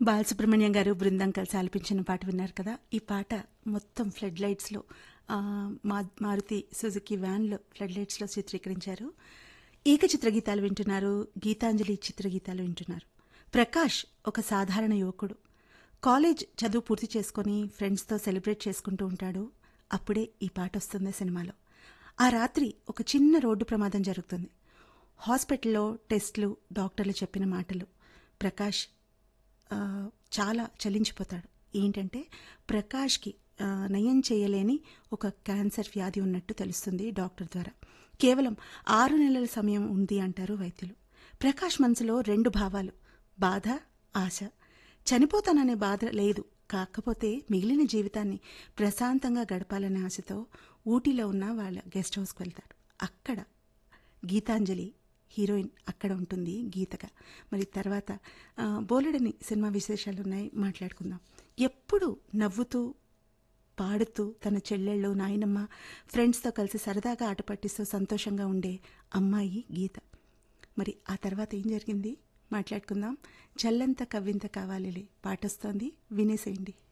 బాలసుబ్రహ్మణ్యం గారు బృందం కలిసి ఆలపించిన పాట విన్నారు కదా. ఈ పాట మొత్తం ఫ్లడ్ లైట్స్లో మారుతి సుజుకి వ్యాన్లో ఫ్లడ్ లైట్స్లో చిత్రీకరించారు. ఏకచిత్ర గీతాలు వింటున్నారు, గీతాంజలి చిత్రగీతాలు వింటున్నారు. ప్రకాష్ ఒక సాధారణ యువకుడు. కాలేజ్ చదువు పూర్తి చేసుకొని ఫ్రెండ్స్తో సెలబ్రేట్ చేసుకుంటూ ఉంటాడు. అప్పుడే ఈ పాట వస్తుంది సినిమాలో. ఆ రాత్రి ఒక చిన్న రోడ్డు ప్రమాదం జరుగుతుంది. హాస్పిటల్లో టెస్టులు, డాక్టర్లు చెప్పిన మాటలు. ప్రకాష్ చాలా చలించిపోతాడు. ఏంటంటే ప్రకాష్కి నయం చేయలేని ఒక క్యాన్సర్ వ్యాధి ఉన్నట్టు తెలుస్తుంది డాక్టర్ ద్వారా. కేవలం 6 నెలల సమయం ఉంది అంటారు వైద్యులు. ప్రకాష్ మనసులో 2 భావాలు, బాధ, ఆశ. చనిపోతాననే బాధ లేదు, కాకపోతే మిగిలిన జీవితాన్ని ప్రశాంతంగా గడపాలనే ఆశతో ఊటీలో ఉన్న వాళ్ళ గెస్ట్ హౌస్కి వెళ్తాడు. అక్కడ గీతాంజలి హీరోయిన్ అక్కడ ఉంటుంది గీతగా. మరి తర్వాత బోలెడని సినిమా విశేషాలు ఉన్నాయి, మాట్లాడుకుందాం. ఎప్పుడు నవ్వుతూ పాడుతూ తన చెల్లెళ్ళు, నాయనమ్మ, ఫ్రెండ్స్తో కలిసి సరదాగా ఆట పట్టిస్తూ సంతోషంగా ఉండే అమ్మాయి గీత. మరి ఆ తర్వాత ఏం జరిగింది మాట్లాడుకుందాం. జల్లంత కవ్వింత కావాలిలే పాటొస్తోంది, వినేసేయండి.